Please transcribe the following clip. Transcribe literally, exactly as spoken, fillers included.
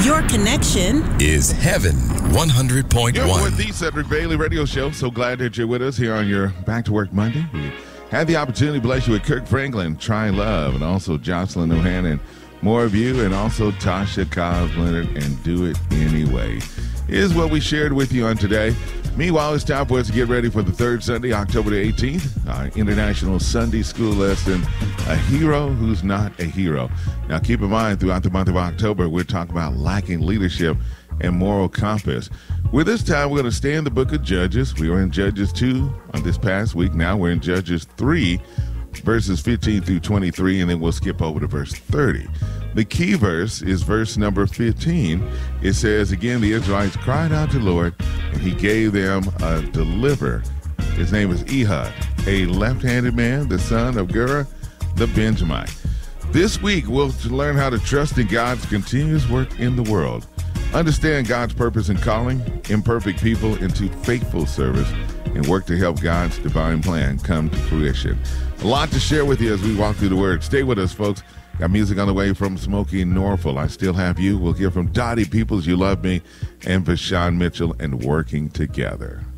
Your connection is Heaven one hundred point one. You're with the Cedric Bailey Radio Show. So glad that you're with us here on your Back to Work Monday. We had the opportunity to bless you with Kirk Franklin, Try Love, and also Jocelyn O'Hannon, More of You, and also Tasha Cobbs Leonard, and Do It Anyway. Here's what we shared with you on today. Meanwhile, it's time for us to get ready for the third Sunday, October the eighteenth, our International Sunday School lesson, A Hero Who's Not a Hero. Now, keep in mind, throughout the month of October, we're talking about lacking leadership and moral compass. With this time, we're going to stay in the book of Judges. We were in Judges two on this past week. Now we're in Judges three, verses fifteen through twenty-three, and then we'll skip over to verse thirty. The key verse is verse number fifteen. It says, again, the Israelites cried out to the Lord, and he gave them a deliverer. His name is Ehud, a left-handed man, the son of Gera, the Benjamite. This week, we'll learn how to trust in God's continuous work in the world, understand God's purpose and calling imperfect people into faithful service, and work to help God's divine plan come to fruition. A lot to share with you as we walk through the Word. Stay with us, folks. Got music on the way from Smokey Norfolk. I Still Have You. We'll hear from Dottie Peoples, You Love Me, and Vashawn Mitchell, and Working Together.